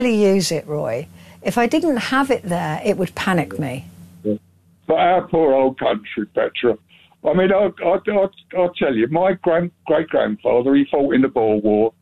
really use it, Roy. If I didn't have it there, it would panic me. But our poor old country, Petra. I mean, I'll tell you, my great-grandfather, he fought in the Boer War.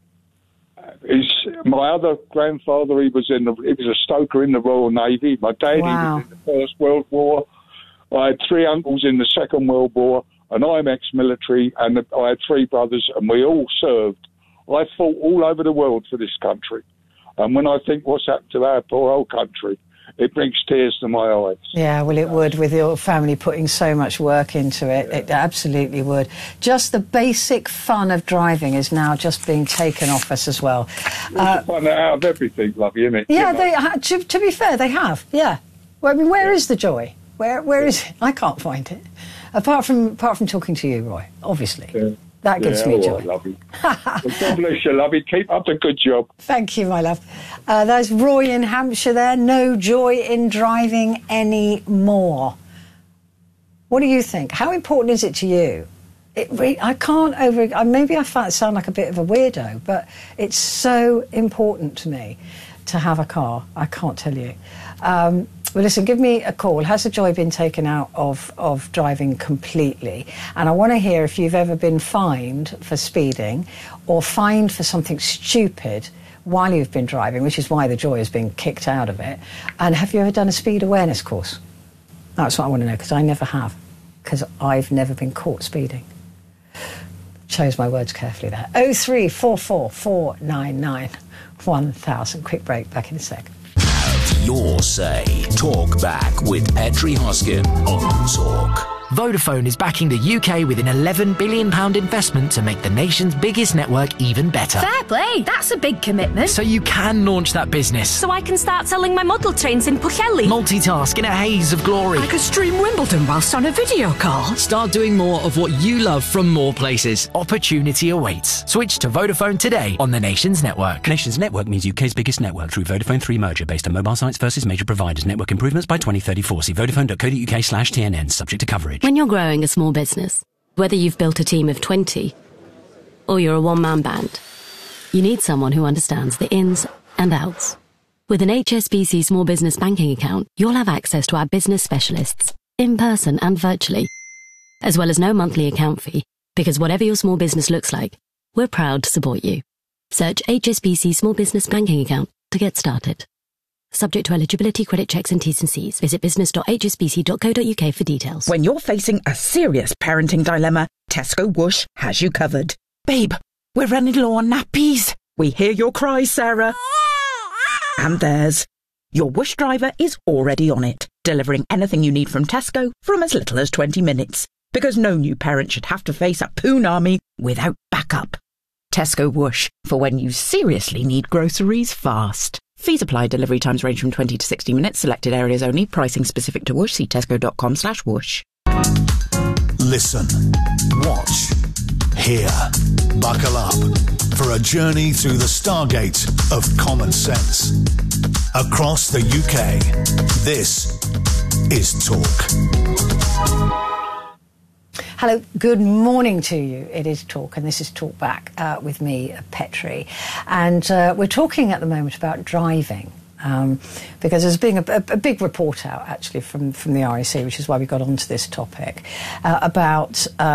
My other grandfather, he was a stoker in the Royal Navy. My dad, Wow. he was in the First World War. I had 3 uncles in the Second World War, and I'm ex-military, and I had 3 brothers, and we all served. I fought all over the world for this country. And when I think what's happened to our poor old country, it brings tears to my eyes. Yeah, well, it would, with your family putting so much work into it. It absolutely would. Just the basic fun of driving is now just being taken off us as well. It's fun out of everything, lovey, isn't it? Yeah, to be fair, they have, yeah. Well, I mean, where is the joy? Where is it? I can't find it. Apart from talking to you, Roy, obviously. Yeah. That gives me joy. Right, lovey. Well, God bless you, lovey. Keep up the good job. Thank you, my love. There's Roy in Hampshire there. No joy in driving anymore. What do you think? How important is it to you? I can't maybe I sound like a bit of a weirdo, but it's so important to me to have a car. I can't tell you. Well, listen, give me a call. Has the joy been taken out of driving completely? And I want to hear if you've ever been fined for speeding or fined for something stupid while you've been driving, which is why the joy has been kicked out of it. And have you ever done a speed awareness course? That's what I want to know, because I never have, because I've never been caught speeding. Chose my words carefully there. 0344 499 1000. Quick break, back in a sec. Your say. Talk back with Petri Hoskin on Talk. Vodafone is backing the UK with an £11 billion investment to make the nation's biggest network even better. Fair play, that's a big commitment. So you can launch that business. So I can start selling my model trains in Pwllheli. Multitask in a haze of glory. I could stream Wimbledon whilst on a video call. Start doing more of what you love from more places. Opportunity awaits. Switch to Vodafone today on the nation's network. Nation's network means UK's biggest network through Vodafone 3 merger based on mobile sites versus major providers. Network improvements by 2034. See vodafone.co.uk/TNN. Subject to coverage. When you're growing a small business, whether you've built a team of 20 or you're a one-man band, you need someone who understands the ins and outs. With an HSBC Small Business Banking account, you'll have access to our business specialists, in person and virtually, as well as no monthly account fee, because whatever your small business looks like, we're proud to support you. Search HSBC Small Business Banking account to get started. Subject to eligibility, credit checks and T's and C's. Visit business.hsbc.co.uk for details. When you're facing a serious parenting dilemma, Tesco Whoosh has you covered. Babe, we're running low on nappies. We hear your cries, Sarah. And theirs. Your Whoosh driver is already on it, delivering anything you need from Tesco from as little as 20 minutes. Because no new parent should have to face a poon army without backup. Tesco Whoosh, for when you seriously need groceries fast. Fees apply. Delivery times range from 20 to 60 minutes. Selected areas only. Pricing specific to Whoosh. See tesco.com/whoosh. Listen, watch, hear. Buckle up for a journey through the stargate of common sense. Across the UK, this is Talk. Hello, good morning to you. It is Talk, and this is Talk Back with me, Petri. And we're talking at the moment about driving, because there's been a big report out, actually, from the RAC, which is why we got onto this topic, about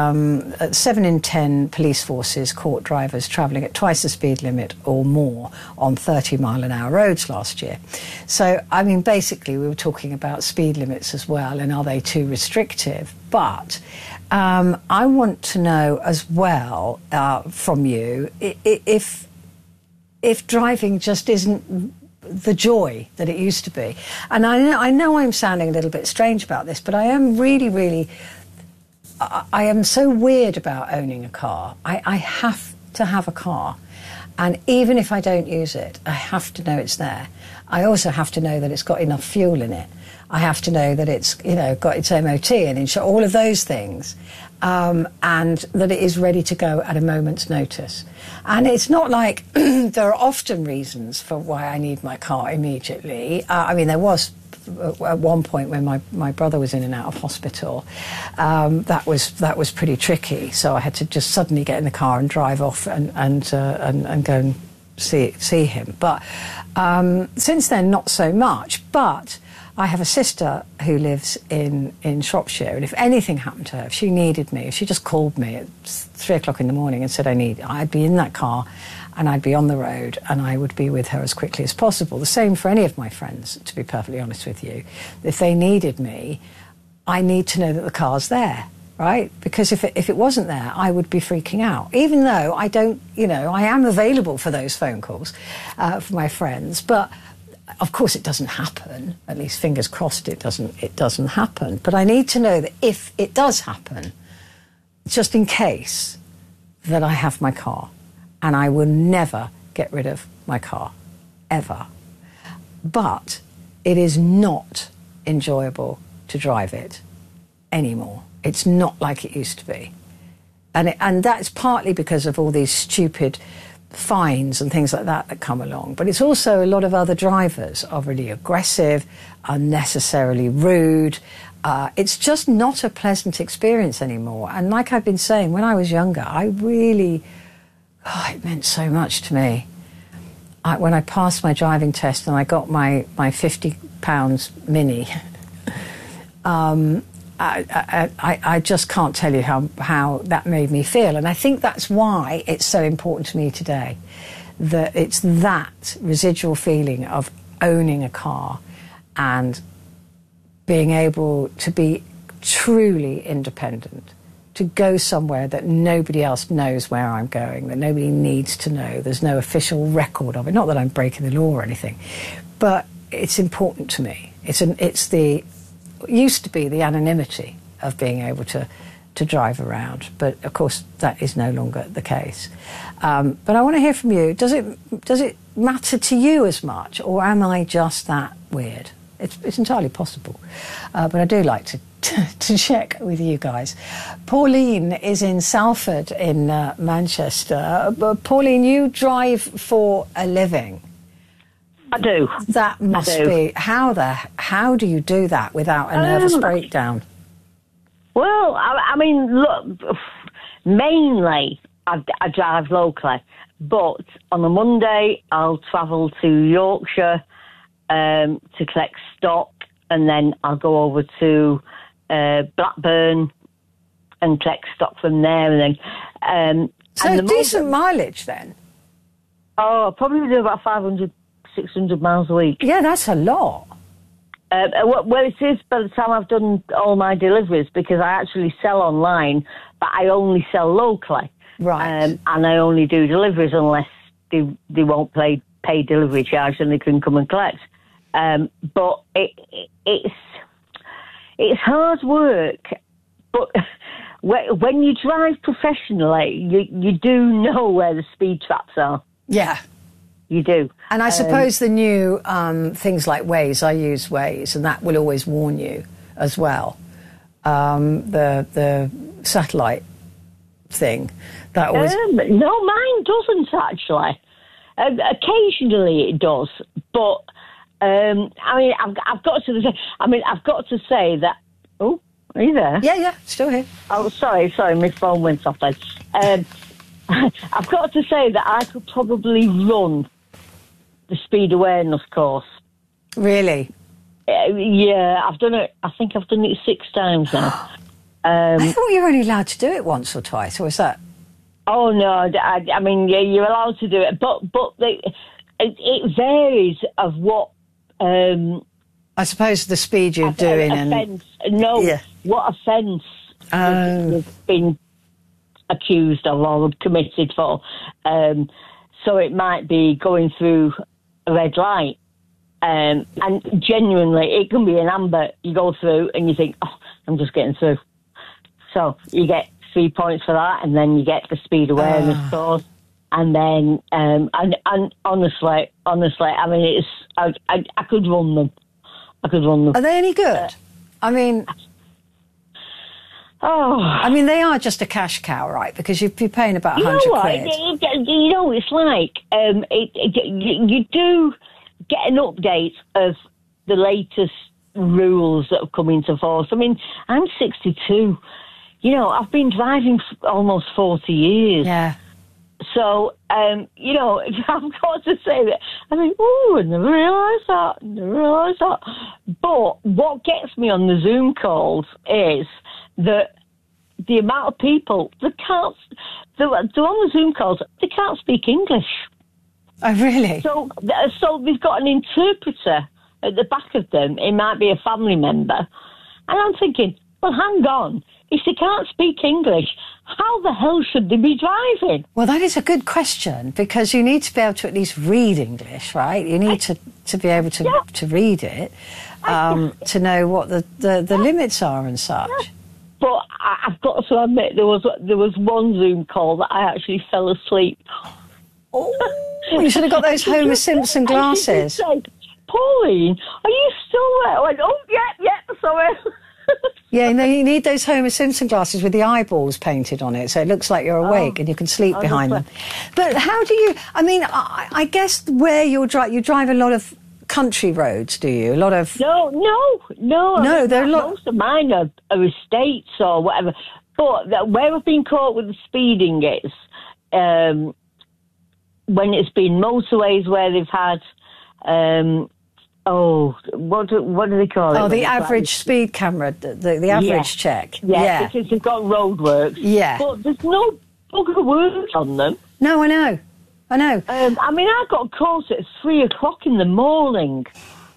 7 in 10 police forces caught drivers travelling at twice the speed limit or more on 30-mile-an-hour roads last year. So, I mean, basically, we were talking about speed limits as well, and are they too restrictive? But I want to know as well from you if driving just isn't the joy that it used to be. And I know I'm sounding a little bit strange about this, but I am really, I am so weird about owning a car. I have to have a car. And even if I don't use it, I have to know it's there. I also have to know that it's got enough fuel in it. I have to know that it's, got its MOT and all of those things, and that it is ready to go at a moment's notice. And it's not like there are often reasons for why I need my car immediately. I mean, there was at one point when my brother was in and out of hospital, that was pretty tricky. So I had to just suddenly get in the car and drive off and go and see him. But since then, not so much. But I have a sister who lives in Shropshire, and if anything happened to her, if she needed me, if she just called me at 3 o'clock in the morning and said I'd be in that car and I'd be on the road and I would be with her as quickly as possible. The same for any of my friends, to be perfectly honest with you. If they needed me, I need to know that the car's there, right? Because if it wasn't there, I would be freaking out. Even though I don't, I am available for those phone calls for my friends, but of course it doesn't happen. At least fingers crossed it doesn't happen. But I need to know that if it does happen, just in case, that I have my car. And I will never get rid of my car, ever. But it is not enjoyable to drive it anymore. It's not like it used to be. And that's partly because of all these stupid fines and things like that come along. But it's also a lot of other drivers are really aggressive, unnecessarily rude. It's just not a pleasant experience anymore. And like I've been saying, when I was younger, it meant so much to me. When I passed my driving test and I got my £50 Mini, I just can't tell you how that made me feel. And I think that's why it's so important to me today, that it's that residual feeling of owning a car and being able to be truly independent, to go somewhere that nobody else knows where I'm going, that nobody needs to know. There's no official record of it. Not that I'm breaking the law or anything, but it's important to me. It used to be the anonymity of being able to drive around, but of course that is no longer the case. But I want to hear from you. Does it matter to you as much, or am I just that weird? It's entirely possible, but I do like to check with you guys. Pauline is in Salford in Manchester. Pauline, you drive for a living. I do. That must be how do you do that without a nervous breakdown? Well, I mean, look, mainly I drive locally, but on a Monday I'll travel to Yorkshire to collect stock, and then I'll go over to Blackburn and collect stock from there, and then so decent mileage then. Oh, I'll probably do about 500, 600 miles a week. Yeah, that's a lot. Well, it is by the time I've done all my deliveries, because I actually sell online, but I only sell locally. Right. And I only do deliveries unless they won't pay delivery charge, and they can come and collect. But it's hard work. But when you drive professionally, you do know where the speed traps are. Yeah. You do. And I suppose the new things like Waze, I use Waze, and that will always warn you as well. The satellite thing, that always... No, mine doesn't actually. Occasionally it does, but I mean, I've got to say that. Oh, are you there? Yeah, still here. Oh, sorry, my phone went off then. I've got to say that I could probably run the speed awareness course. Really? Yeah, I've done it. I think I've done it 6 times now. I thought you were only allowed to do it once or twice, or is that? Oh no, I mean, yeah, you're allowed to do it, but it varies of what. I suppose the speed you're doing what offence you've been accused of or committed for. So it might be going through a red light, and genuinely, it can be an amber. You go through and you think, "Oh, I'm just getting through." So you get 3 points for that, and then you get the speed awareness course, and then and honestly, I mean, I could run them. Are they any good? I mean, they are just a cash cow, right? Because you're paying about 100 quid. You know, it's like you do get an update of the latest rules that have come into force. I mean, I'm 62. You know, I've been driving for almost 40 years. Yeah. So, you know, I've got to say that. I think, oh, I never realised that. But what gets me on the Zoom calls is that the amount of people that can't, they're on the Zoom calls, they can't speak English. Oh, really? So they've got an interpreter at the back of them. It might be a family member. And I'm thinking, well, hang on. If they can't speak English, how the hell should they be driving? Well, that is a good question, because you need to be able to at least read English, right? You need to be able to read it, to know what the limits are and such. Yeah. But I've got to admit, there was one Zoom call that I actually fell asleep. Oh, you should have got those Homer Simpson glasses. Said, Pauline, are you still there? I went, oh, yeah, sorry. Yeah, no, you need those Homer Simpson glasses with the eyeballs painted on it, so it looks like you're awake and you can sleep behind them. But how do you? I mean, I guess where you drive a lot of country roads, do you? A lot of no. There are most of mine are estates or whatever. But where I've been caught with the speeding is when it's been motorways where they've had. What do they call it? Oh, the average speed camera, the average check. Yeah, because they've got roadworks. Yeah. But there's no bugger words on them. No, I know. I mean, I got caught at 3 o'clock in the morning.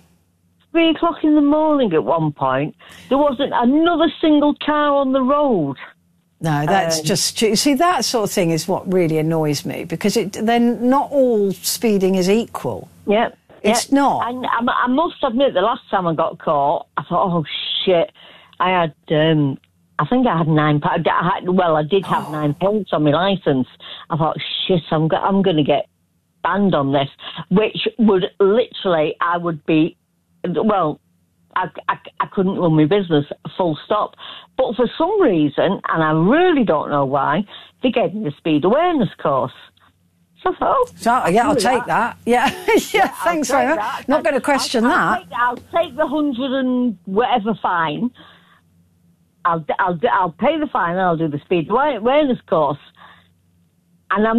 3 o'clock in the morning at one point. There wasn't another single car on the road. No, that's just... You see, that sort of thing is what really annoys me, because then not all speeding is equal. Yeah. It's not. And I must admit, the last time I got caught, I thought, oh, shit. I had, I think I had 9 points. I did have 9 points on my licence. I thought, shit, I'm going to get banned on this, which would literally, I would be, well, I couldn't run my business, full stop. But for some reason, and I really don't know why, they gave me the speed awareness course. So, I'll take that. Yeah, thanks very much. Not going to question that. I'll take the 100 and whatever fine. I'll pay the fine and I'll do the speed awareness course. And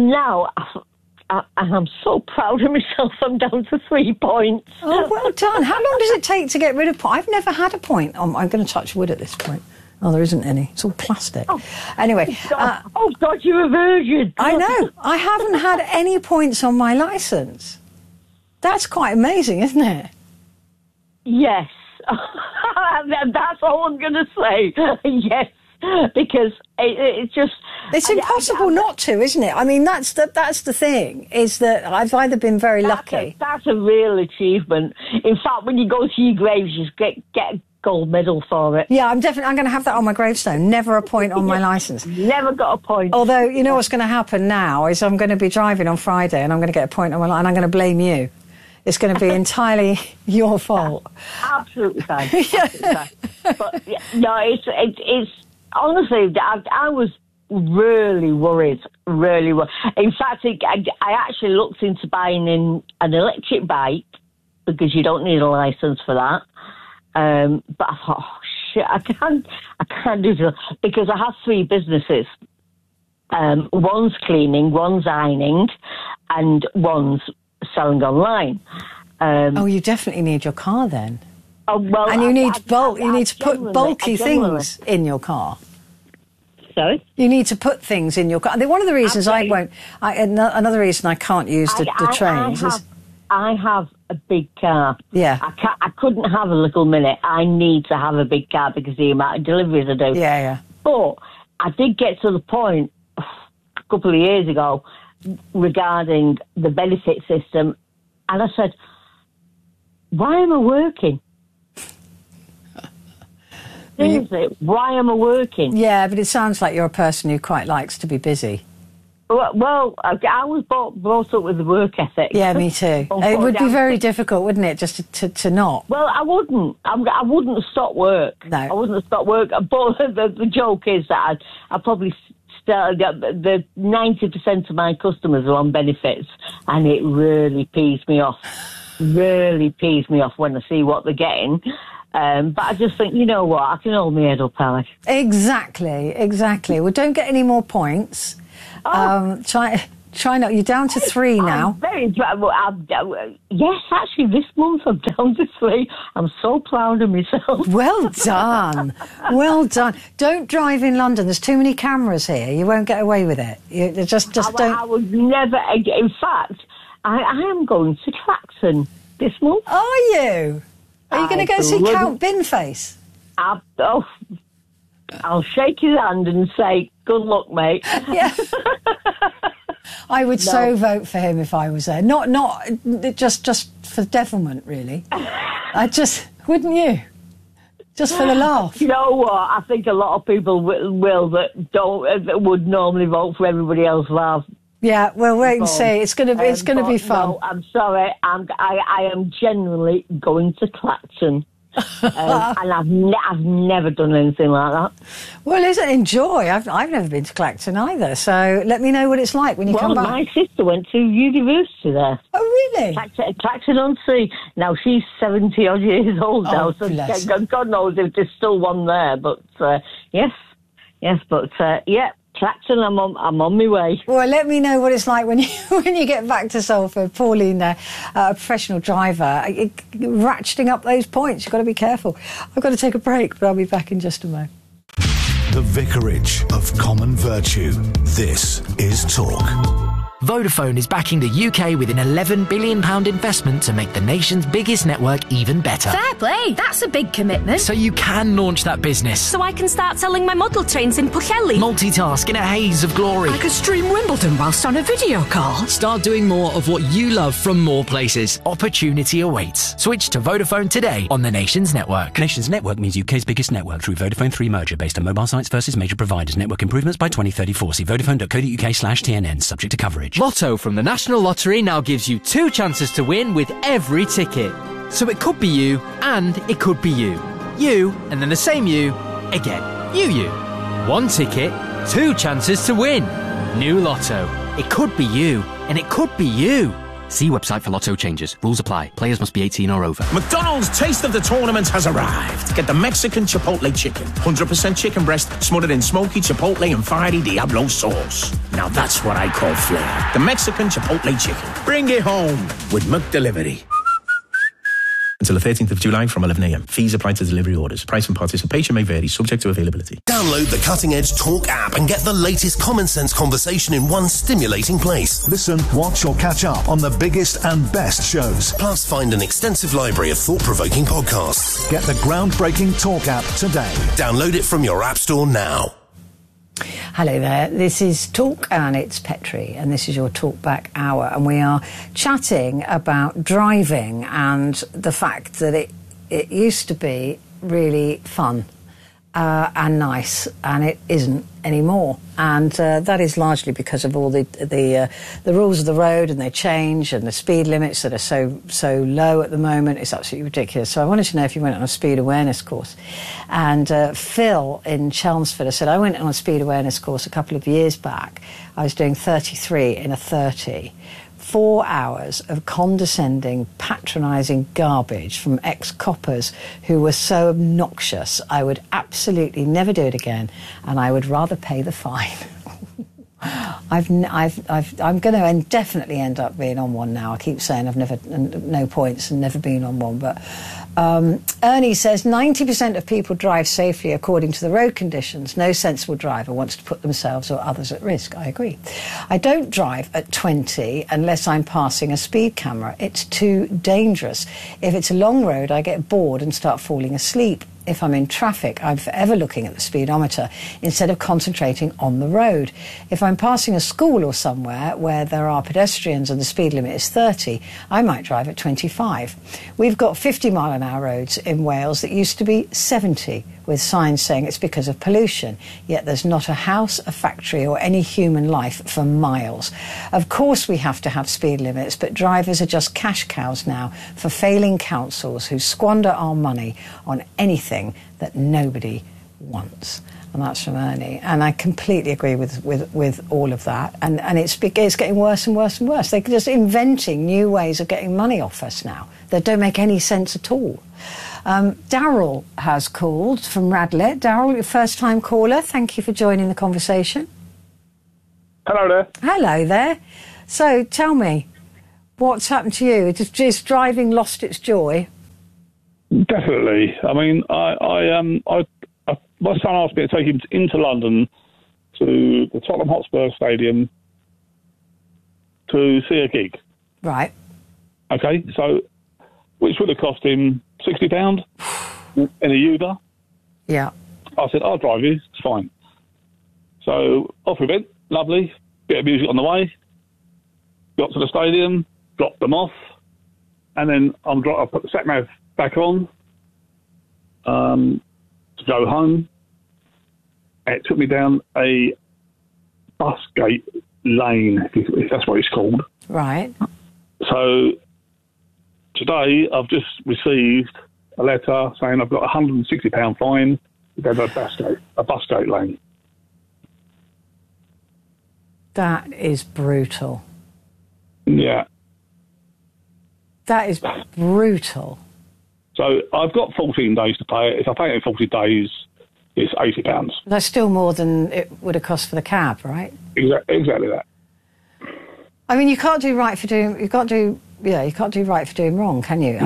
I'm so proud of myself. I'm down to 3 points. Oh, well done. How long does it take to get rid of points? I've never had a point. I'm going to touch wood at this point. Oh, there isn't any. It's all plastic. Oh. Anyway. God, you're a virgin. I know. I haven't had any points on my licence. That's quite amazing, isn't it? Yes. That's all I'm going to say. Yes. Because it's just... It's impossible not to, isn't it? I mean, that's the thing, is that I've either been very lucky... That's a real achievement. In fact, when you go to your graves, you get a gold medal for it. Yeah, I'm going to have that on my gravestone. Never a point on my licence. Never got a point. Although, you know what's going to happen now is I'm going to be driving on Friday and I'm going to get a point on my licence and I'm going to blame you. It's going to be entirely your fault. Absolutely fine. Absolutely fine. But no, it's honestly, I was really worried. Really worried. In fact, I actually looked into buying an electric bike because you don't need a licence for that. But I thought, oh, shit, I can't do this because I have 3 businesses. One's cleaning, one's ironing, and one's selling online. You definitely need your car then. Oh well, and you need to put bulky things in your car. Sorry? You need to put things in your car. One of the reasons another reason I can't use the trains is... I have a big car. Yeah. I couldn't have a little Minute. I need to have a big car because of the amount of deliveries I do. Yeah. But I did get to the point a couple of years ago regarding the benefit system, and I said, why am I working? Seriously, why am I working? Yeah, but it sounds like you're a person who quite likes to be busy. Well, I was brought up with the work ethic. Yeah, me too. It would be very difficult, wouldn't it, just to not? Well, I wouldn't. I wouldn't stop work. No. I wouldn't stop work. But the joke is that I probably the 90% of my customers are on benefits, and it really pees me off. Really pees me off when I see what they're getting. But I just think, you know what, I can hold my head up, Alex. Exactly. Well, don't get any more points. Try Try not. You're down to 3 now. Yes, actually, this month I'm down to 3. I'm so proud of myself. Well done. Well done. Don't drive in London. There's too many cameras here. You won't get away with it. You just don't. I would never. In fact, I am going to Clacton this month. Are you? Are you going to go see Count Binface? I'll shake his hand and say, good luck, mate. Yeah. I would so vote for him if I was there. Not just for devilment, really. Wouldn't you? Just for the laugh. You know what? I think a lot of people will that would normally vote for everybody else laugh. Yeah, well, wait and see. It's going to be fun. No, I'm sorry. I am genuinely going to Clacton. And I've never done anything like that. Well, enjoy. I've never been to Clacton either, so let me know what it's like when you come back. My sister went to university there. Oh, really? Clacton-on-Sea. Now, she's 70-odd years old now, so God knows if there's still one there, but yes, but Clacton, I'm on my way. Well, let me know what it's like when you get back to Salford. Pauline, a professional driver, ratcheting up those points. You've got to be careful. I've got to take a break, but I'll be back in just a moment. The Vicarage of Common Virtue. This is Talk. Vodafone is backing the UK with an £11 billion investment to make the nation's biggest network even better. Fair play, that's a big commitment. So you can launch that business. So I can start selling my model trains in Pwllheli. Multitask in a haze of glory. I could stream Wimbledon whilst on a video call. Start doing more of what you love from more places. Opportunity awaits. Switch to Vodafone today on the Nations Network. Nations Network means UK's biggest network through Vodafone 3 merger based on mobile sites versus major providers. Network improvements by 2034. See vodafone.co.uk/TNN, subject to coverage. Lotto from the National Lottery now gives you 2 chances to win with every ticket. So it could be you, and it could be you. You, and then the same you, again. You. 1 ticket, 2 chances to win. New Lotto. It could be you, and it could be you. See website for Lotto changes. Rules apply. Players must be 18 or over. McDonald's Taste of the Tournament has arrived. Get the Mexican Chipotle Chicken. 100% chicken breast smothered in smoky Chipotle and fiery Diablo sauce. Now that's what I call flair. The Mexican Chipotle Chicken. Bring it home with McDelivery. Until the 13th of July from 11 a.m. Fees apply to delivery orders. Price and participation may vary, subject to availability. Download the Cutting Edge Talk app and get the latest common sense conversation in one stimulating place. Listen, watch or catch up on the biggest and best shows. Plus, find an extensive library of thought-provoking podcasts. Get the groundbreaking Talk app today. Download it from your app store now. Hello there, this is Talk and it's Petri and this is your Talk Back Hour and we are chatting about driving and the fact that it used to be really fun and nice and it isn't anymore, and that is largely because of all the rules of the road, and they change, and the speed limits that are so low at the moment. It's absolutely ridiculous. So I wanted to know if you went on a speed awareness course, and Phil in Chelmsford said, I went on a speed awareness course a couple of years back. I was doing 33 in a 30. 4 hours of condescending, patronising garbage from ex-coppers who were so obnoxious. I would absolutely never do it again, and I would rather pay the fine. I'm going to definitely end up being on one now. I keep saying I've never, no points and never been on one, but Ernie says 90% of people drive safely according to the road conditions. No sensible driver wants to put themselves or others at risk. I agree. I don't drive at 20 unless I'm passing a speed camera. It's too dangerous. If it's a long road, I get bored and start falling asleep. If I'm in traffic, I'm forever looking at the speedometer instead of concentrating on the road. If I'm passing a school or somewhere where there are pedestrians and the speed limit is 30, I might drive at 25. We've got 50-mile-an-hour roads in Wales that used to be 70, with signs saying it's because of pollution, yet there's not a house, a factory or any human life for miles. Of course we have to have speed limits, but drivers are just cash cows now for failing councils who squander our money on anything that nobody wants. And that's from Ernie. And I completely agree with all of that. And it's getting worse and worse and worse. They're just inventing new ways of getting money off us now that don't make any sense at all. Daryl has called from Radlett. Daryl, your first-time caller. Thank you for joining the conversation. Hello there. Hello there. So tell me, what's happened to you? Is driving lost its joy? Definitely. I mean, my son asked me to take him into London to the Tottenham Hotspur Stadium to see a gig. Right. Okay, so which would have cost him £60 in a Uber. Yeah. I said, I'll drive you. It's fine. So off we went. Lovely. Bit of music on the way. Got to the stadium, dropped them off, and then I put the sat-nav back on to go home. It took me down a bus gate lane, if that's what it's called. Right. So today I've just received a letter saying I've got a £160 fine to go to a bus gate lane. That is brutal. Yeah. That is brutal. So I've got 14 days to pay it. If I pay it in 40 days, it's £80. That's still more than it would have cost for the cab, right? Exactly that. I mean, you can't do right for doing. You can't do right for doing wrong, can you?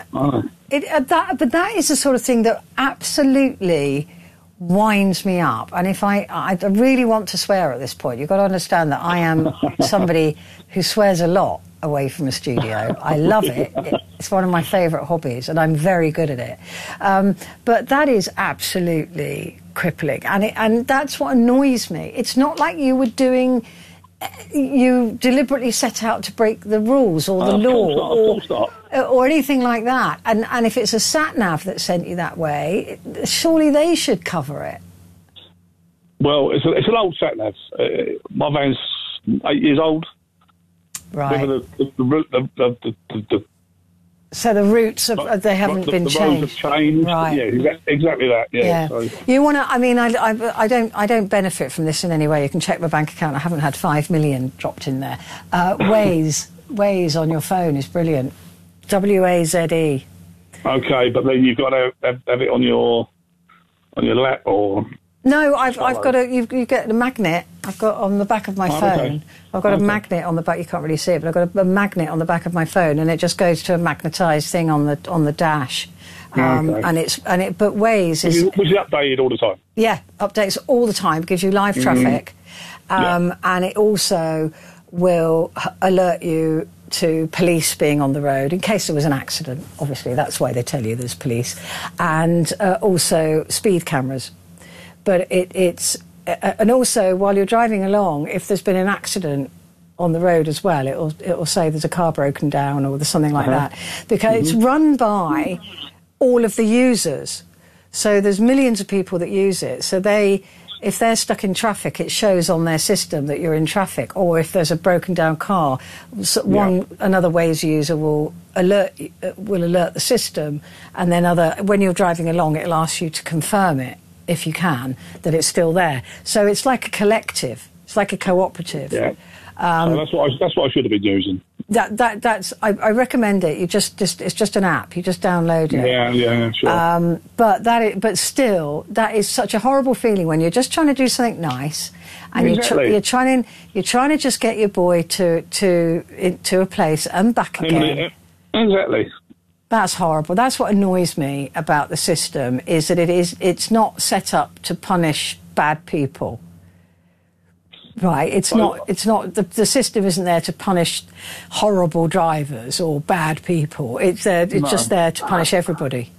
But that is the sort of thing that absolutely winds me up. And if I really want to swear at this point, you've got to understand that I am somebody who swears a lot away from a studio. I love it. It's one of my favourite hobbies, and I'm very good at it. But that is absolutely crippling, and that's what annoys me. It's not like you were doing. You deliberately set out to break the rules or the law or anything like that. And if it's a sat-nav that sent you that way, surely they should cover it. Well, it's an old sat-nav. My van's 8 years old. Right. The so the routes they haven't been changed. The roads have changed. Right. Yeah, exactly that. Yeah. So. You want to? I mean, I don't benefit from this in any way. You can check my bank account. I haven't had 5 million dropped in there. Waze on your phone is brilliant. WAZE. Okay, but then you've got to have it on your lap or. No, I've got you get the magnet. I've got on the back of my phone. Okay. I've got a magnet on the back. You can't really see it, but I've got a magnet on the back of my phone, and it just goes to a magnetised thing on the dash. Okay. But Waze is which is updated all the time. Yeah, updates all the time. Gives you live traffic, and it also will alert you to police being on the road in case there was an accident. Obviously, that's why they tell you there's police, and also speed cameras. But it's and also while you're driving along, if there's been an accident on the road as well, it'll say there's a car broken down or there's something like that, because it's run by all of the users. So there's millions of people that use it. So if they're stuck in traffic, it shows on their system that you're in traffic. Or if there's a broken down car, another Waze user will alert the system, and then when you're driving along, it'll ask you to confirm it, if you can, that it's still there. So it's like a collective. It's like a cooperative. Yeah. That's what I should have been using. I recommend it. It's just an app. You just download it. Yeah, sure. But still, that is such a horrible feeling when you're just trying to do something nice, and you're trying to just get your boy to a place and back again. Exactly. That's horrible. That's what annoys me about the system, is that it's not set up to punish bad people. Right, it's not. The system isn't there to punish horrible drivers or bad people. It's just there to punish everybody.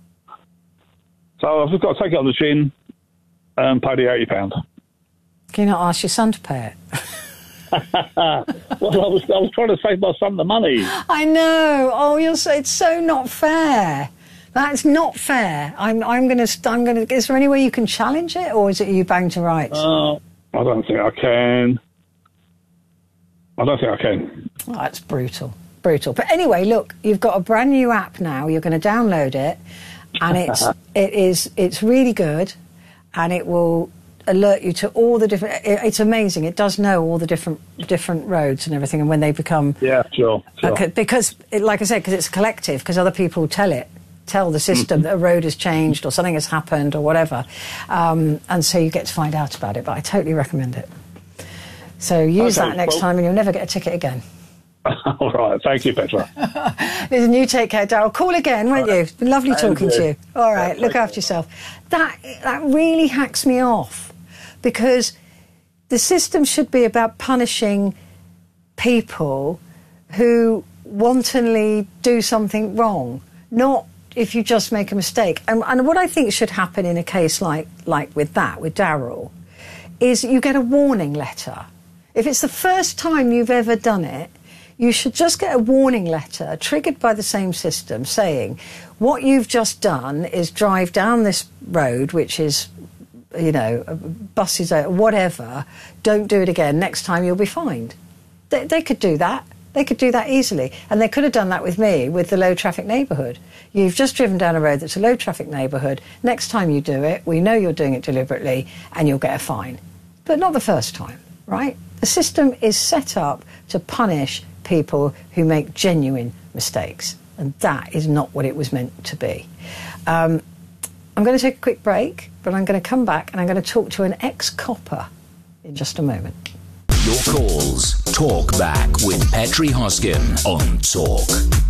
So I've just got to take it on the chin and pay the £80. Can you not ask your son to pay it? Well, I was trying to save my son the money. I know. Oh, you'll say it's so not fair. That's not fair. I'm going to. Is there any way you can challenge it, or is it you bang to rights? I don't think I can. Oh, that's brutal. But anyway, look, you've got a brand new app now. You're going to download it, and it's really good, and it will alert you to all the different. It's amazing. It does know all the different roads and everything, and when they become sure. Because like I said, because it's a collective, because other people tell the system that a road has changed or something has happened or whatever, and so you get to find out about it. But I totally recommend it. So use Okay, that next time and you'll never get a ticket again. All right. Thank you, Petra. Listen, you take care, Darryl. Call again, won't you? It's been lovely talking to you. All right, look after yourself. That really hacks me off, because the system should be about punishing people who wantonly do something wrong, not if you just make a mistake. And what I think should happen in a case like with Darryl, is you get a warning letter. If it's the first time you've ever done it, you should just get a warning letter triggered by the same system saying, what you've just done is drive down this road, which is, buses, whatever, don't do it again. Next time you'll be fined. They could do that. They could do that easily. And they could have done that with me, with the low traffic neighbourhood. You've just driven down a road that's a low traffic neighbourhood. Next time you do it, we know you're doing it deliberately and you'll get a fine. But not the first time, right? The system is set up to punish people who make genuine mistakes, and that is not what it was meant to be. I'm going to take a quick break, but I'm going to come back and I'm going to talk to an ex-copper in just a moment. Your calls. Talk back with Petri Hoskin on Talk.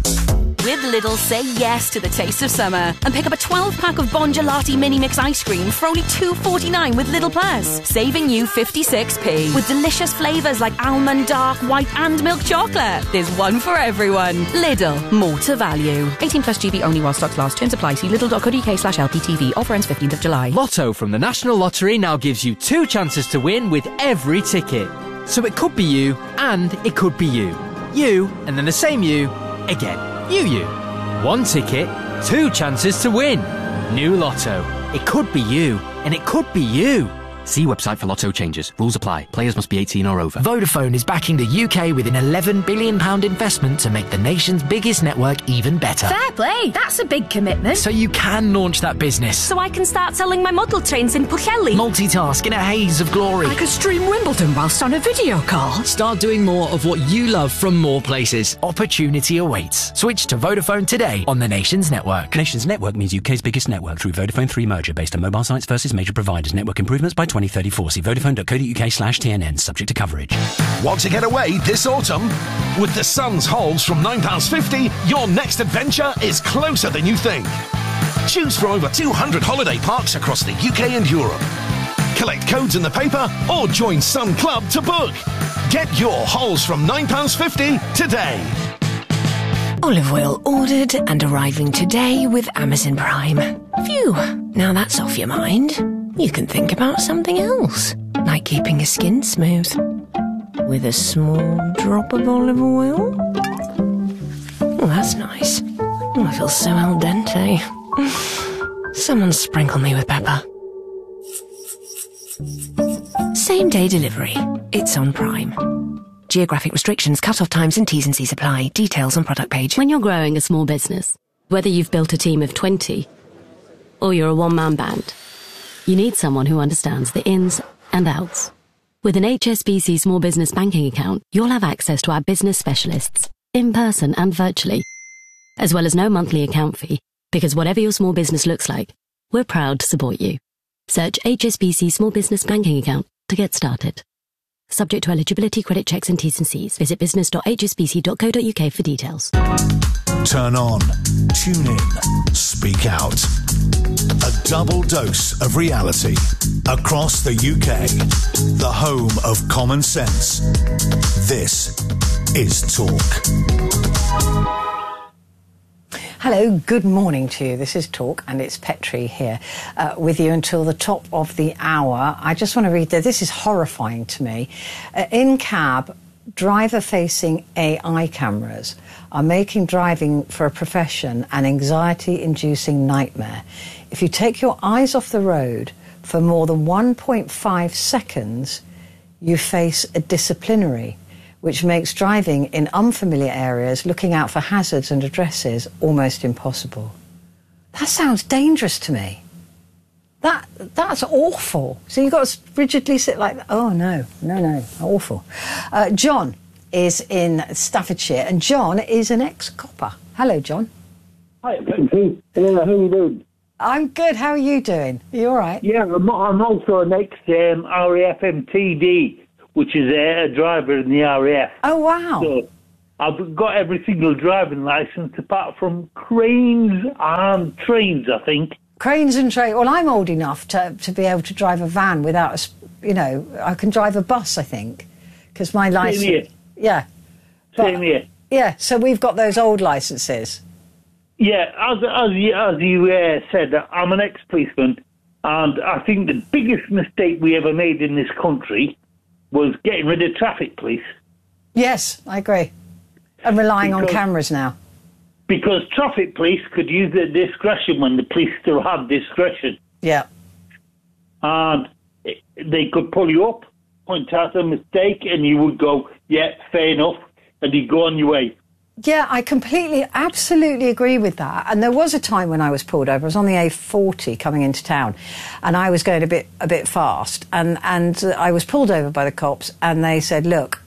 With Lidl, say yes to the taste of summer and pick up a 12-pack of Bon Gelati Mini Mix ice cream for only $2.49 with Lidl Plus, saving you 56p. With delicious flavours like almond, dark, white and milk chocolate. There's one for everyone. Lidl, more to value. 18 plus GB only while stocks last. Terms apply. See lidl.co.uk/LPTV. Offer ends 15th of July. Lotto from the National Lottery now gives you 2 chances to win with every ticket. So it could be you, and it could be you. You, and then the same you, again. You. 1 ticket, 2 chances to win. New Lotto. It could be you, and it could be you. See website for Lotto changes. Rules apply. Players must be 18 or over. Vodafone is backing the UK with an £11 billion investment to make the nation's biggest network even better. Fair play. That's a big commitment. So you can launch that business. So I can start selling my model trains in Pwllheli. Multitask in a haze of glory. I could stream Wimbledon whilst on a video call. Start doing more of what you love from more places. Opportunity awaits. Switch to Vodafone today on the Nation's network. Nation's network means UK's biggest network through Vodafone 3 merger based on mobile sites versus major providers. Network improvements by 2034. See vodafone.co.uk/TNN, subject to coverage. Want to get away this autumn? With the Sun's holds from £9.50, your next adventure is closer than you think. Choose from over 200 holiday parks across the UK and Europe. Collect codes in the paper or join Sun Club to book. Get your holes from £9.50 today. Olive oil ordered and arriving today with Amazon Prime. Phew, now that's off your mind. You can think about something else, like keeping your skin smooth. With a small drop of olive oil. Oh, that's nice. Oh, I feel so al dente. Someone sprinkle me with pepper. Same day delivery. It's on Prime. Geographic restrictions, cut-off times and T's and C's apply. Details on product page. When you're growing a small business, whether you've built a team of 20 or you're a one-man band, you need someone who understands the ins and outs. With an HSBC Small Business Banking account, you'll have access to our business specialists, in person and virtually, as well as no monthly account fee, because whatever your small business looks like, we're proud to support you. Search HSBC Small Business Banking account to get started. Subject to eligibility, credit checks and T's and C's. Visit business.hsbc.co.uk for details. Turn on, tune in, speak out. A double dose of reality across the UK. The home of common sense. This is Talk. Hello, good morning to you. This is Talk, and it's Petri here with you until the top of the hour. I just want to read this is horrifying to me. In cab, driver-facing AI cameras are making driving for a profession an anxiety-inducing nightmare. If you take your eyes off the road for more than 1.5 seconds, you face a disciplinary, which makes driving in unfamiliar areas, looking out for hazards and addresses, almost impossible. That sounds dangerous to me. That's awful. So you've got to rigidly sit like that. Oh, no, awful. John is in Staffordshire, and John is an ex-copper. Hello, John. Hi, Petri. How are you doing? I'm good. How are you doing? Are you all right? Yeah, I'm also an ex-RAF MTD which is a driver in the RAF. Oh, wow. So I've got every single driving licence apart from cranes and trains, I think. Cranes and trains. Well, I'm old enough to be able to drive a van without, I can drive a bus, I think, because my licence... Same here. Yeah. Same here. Yeah, so we've got those old licences. Yeah, as you said, I'm an ex-policeman, and I think the biggest mistake we ever made in this country was getting rid of traffic police. Yes, I agree. And relying on cameras now. Because traffic police could use their discretion when the police still had discretion. Yeah. And they could pull you up, point out a mistake, and you would go, yeah, fair enough, and you'd go on your way. Yeah, I absolutely agree with that. And there was a time when I was pulled over. I was on the A40 coming into town, and I was going a bit fast. And I was pulled over by the cops, and they said, "Look,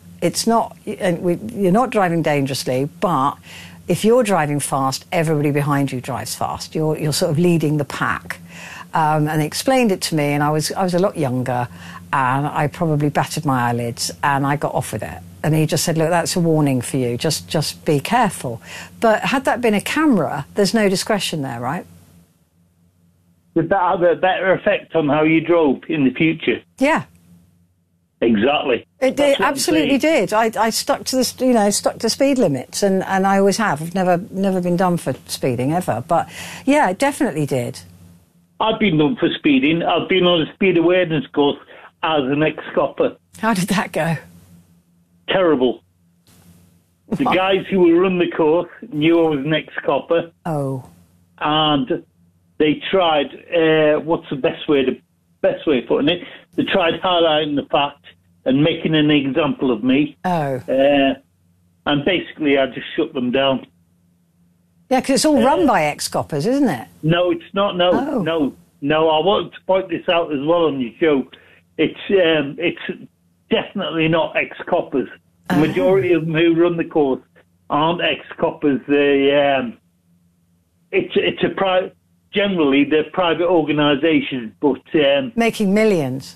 you're not driving dangerously, but if you're driving fast, everybody behind you drives fast. You're sort of leading the pack." And they explained it to me, and I was a lot younger, and I probably battered my eyelids, and I got off with it. And he just said, "Look, that's a warning for you. Just be careful." But had that been a camera, there's no discretion there, right? Would that have a better effect on how you drove in the future? Yeah. Exactly. It absolutely did. I stuck to the speed limits, and I always have. I've never been done for speeding ever. But yeah, it definitely did. I've been done for speeding. I've been on a speed awareness course as an ex-copper. How did that go? Terrible. The guys who were run the course knew I was an ex-copper. Oh. And they tried, what's the best way of putting it? They tried highlighting the fact and making an example of me. Oh. And basically I just shut them down. Yeah, because it's all run by ex-coppers, isn't it? No, it's not. No. I wanted to point this out as well on your show. It's definitely not ex-coppers. The majority of them who run the course aren't ex-coppers. Generally they're private organisations, but making millions.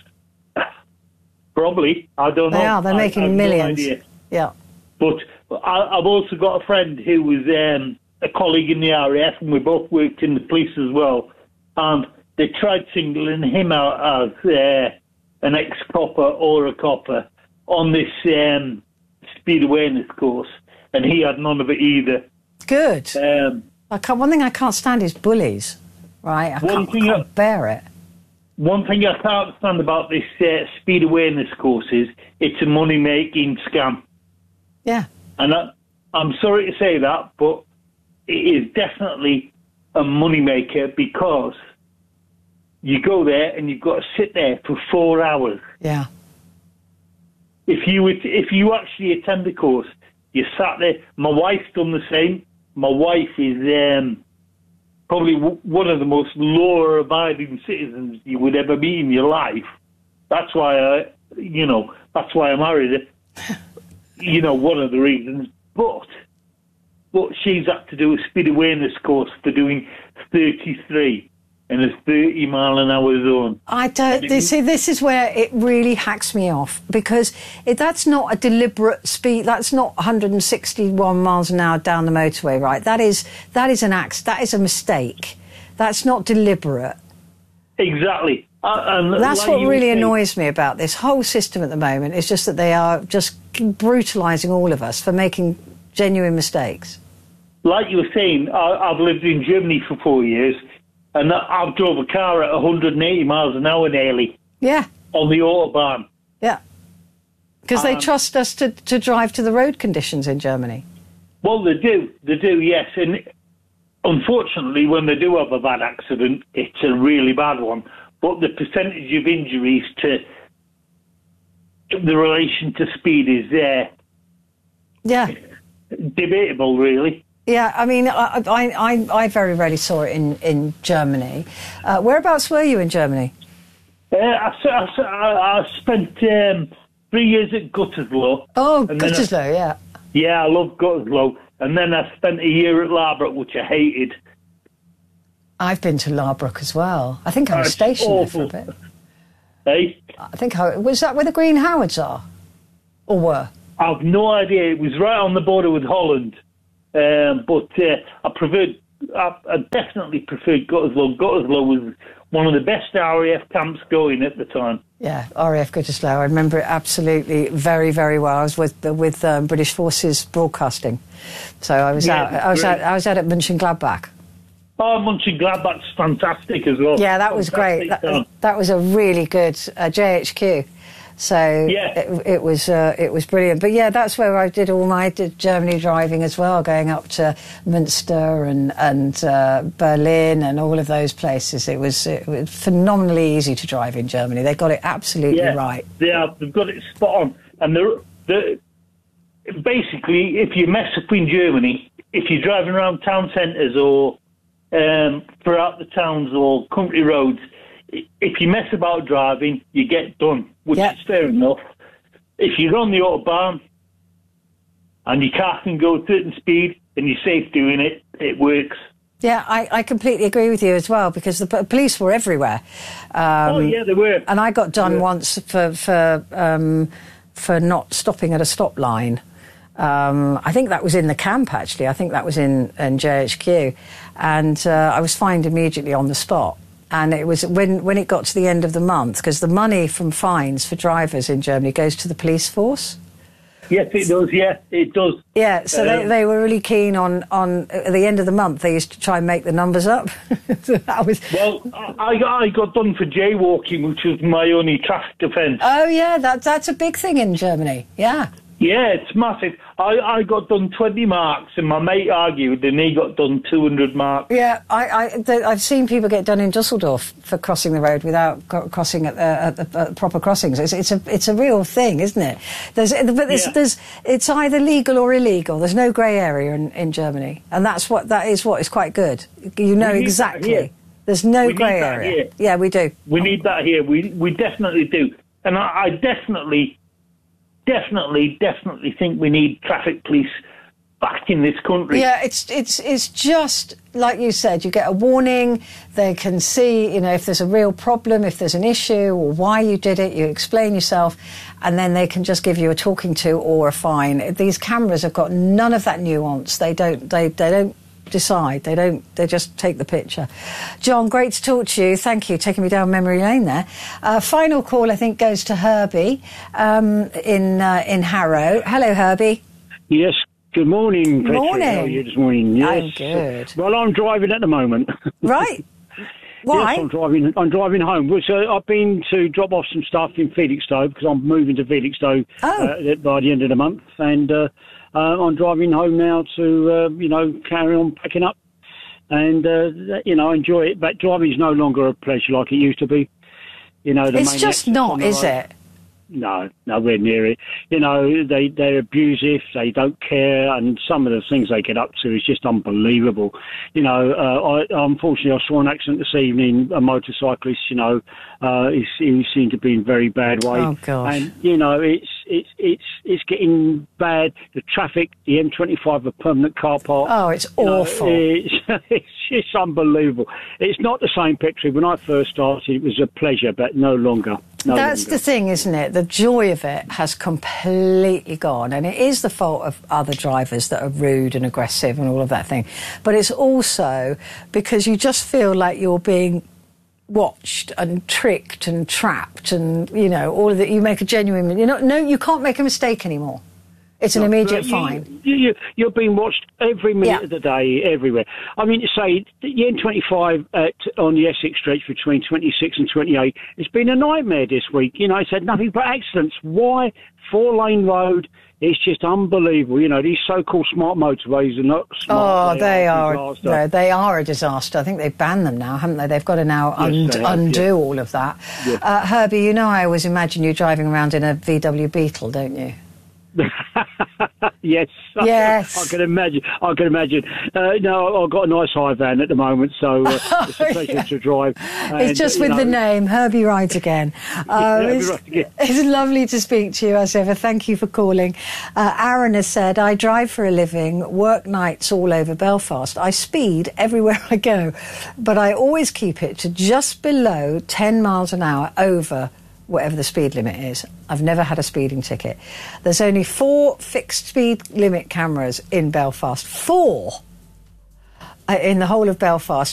Probably, I don't know. They are. They're making millions. No idea. Yeah. But I've also got a friend who was a colleague in the RAF, and we both worked in the police as well. And they tried singling him out as an ex-copper or a copper on this speed awareness course, and he had none of it either. Good. One thing I can't stand is bullies, right? I can't bear it. One thing I can't stand about this speed awareness course is it's a money-making scam. Yeah. And I'm sorry to say that, but it is definitely a moneymaker because you go there and you've got to sit there for 4 hours. Yeah. If you actually attend the course, you sat there. My wife's done the same. My wife is probably one of the most law-abiding citizens you would ever meet in your life. That's why that's why I married her. One of the reasons. But she's had to do a speed awareness course for doing 33 in a 30-mile-an-hour zone. I don't... See, this is where it really hacks me off, because that's not a deliberate speed. That's not 161 miles an hour down the motorway, right? That is an accident. That is a mistake. That's not deliberate. Exactly. That's what really annoys me about this whole system at the moment, is just that they are just brutalising all of us for making genuine mistakes. Like you were saying, I've lived in Germany for 4 years, and I've drove a car at 180 miles an hour nearly. Yeah. On the Autobahn. Yeah. Because they trust us to drive to the road conditions in Germany. Well, they do, yes. And unfortunately, when they do have a bad accident, it's a really bad one. But the percentage of injuries to the relation to speed is debatable, really. Yeah, I mean, I very rarely saw it in Germany. Whereabouts were you in Germany? I spent 3 years at Gütersloh. Oh, Gütersloh, yeah. Yeah, I love Gütersloh. And then I spent a year at Larbruck, which I hated. I've been to Larbruck as well. I think I was stationed there for a bit. eh? I think, was that where the Green Howards are? Or were? I've no idea. It was right on the border with Holland. But I definitely preferred Gottesloh. Gottesloh was one of the best RAF camps going at the time. Yeah, RAF Gottesloh. I remember it absolutely very, very well. I was with British Forces Broadcasting, so I was out at Mönchengladbach. Oh, Mönchengladbach's fantastic as well. Yeah, that was great. That was a really good JHQ. So it was brilliant. But yeah, that's where I did all my Germany driving as well, going up to Münster and Berlin and all of those places. It was phenomenally easy to drive in Germany. They got it absolutely right. They've got it spot on. And basically, if you mess up in Germany, if you're driving around town centres or throughout the towns or country roads, if you mess about driving, you get done, which is fair enough. If you're on the Autobahn and your car can go a certain speed and you're safe doing it, it works. Yeah, I completely agree with you as well, because the police were everywhere. They were. And I got done once for not stopping at a stop line. I think that was in the camp, actually. I think that was in JHQ. And I was fined immediately on the spot. And it was when it got to the end of the month, because the money from fines for drivers in Germany goes to the police force. Yes, it does. Yeah, it does. Yeah, so they were really keen on at the end of the month. They used to try and make the numbers up. So that was. Well, I got done for jaywalking, which was my only traffic offence. Oh yeah, that's a big thing in Germany. Yeah. Yeah, it's massive. I got done 20 marks and my mate argued and he got done 200 marks. Yeah, I've seen people get done in Dusseldorf for crossing the road without crossing at the proper crossings. It's a real thing, isn't it? It's either legal or illegal. There's no grey area in Germany, and that is what is quite good. You know exactly. There's no grey area. Here. Yeah, we do. We need that here. We definitely do, and I definitely think we need traffic police back in this country. Yeah, it's just like you said. You get a warning. They can see, if there's a real problem, if there's an issue, or why you did it. You explain yourself, and then they can just give you a talking to or a fine. These cameras have got none of that nuance. They don't decide. They just take the picture. John, great to talk to you. Thank you, taking me down memory lane there. Final call, I think, goes to Herbie in Harrow. Hello, Herbie. Yes, good morning. Good morning. How are you this morning? Yes. I'm good. Well, I'm driving at the moment. Right. Why? Yes, I'm driving home. So I've been to drop off some stuff in Felixstowe because I'm moving to Felixstowe by the end of the month, and I'm driving home now to, carry on packing up and, enjoy it. But driving is no longer a pleasure like it used to be. It's just not, is it? No, nowhere near it. They're abusive, they don't care, and some of the things they get up to is just unbelievable. Unfortunately, I saw an accident this evening. A motorcyclist, he seemed to be in very bad way. Oh gosh! And it's getting bad. The traffic, the M25, a permanent car park. Oh, it's awful. It's just unbelievable. It's not the same, Petrie. When I first started, it was a pleasure, but no longer. That's the thing, isn't it? The joy of it has completely gone, and it is the fault of other drivers that are rude and aggressive and all of that thing. But it's also because you just feel like you're being watched and tricked and trapped, and all of that. You make a genuine. You can't make a mistake anymore. It's an immediate fine. You're being watched every minute of the day, everywhere. I mean, say, the M25 on the Essex stretch between 26 and 28, it's been a nightmare this week. It's had nothing but accidents. Why? 4-lane road. It's just unbelievable. These so-called smart motorways are not smart. Oh, they are a disaster. I think they've banned them now, haven't they? They've got to now undo all of that. Yeah. Herbie, I always imagine you driving around in a VW Beetle, don't you? Yes. I can imagine. No, I've got a nice high van at the moment, so it's a pleasure to drive. It's just with the name, Herbie Rides Again. It's lovely to speak to you as ever. Thank you for calling. Aaron has said, I drive for a living, work nights all over Belfast. I speed everywhere I go, but I always keep it to just below 10 miles an hour over whatever the speed limit is. I've never had a speeding ticket. There's only 4 fixed speed limit cameras in Belfast. 4! In the whole of Belfast.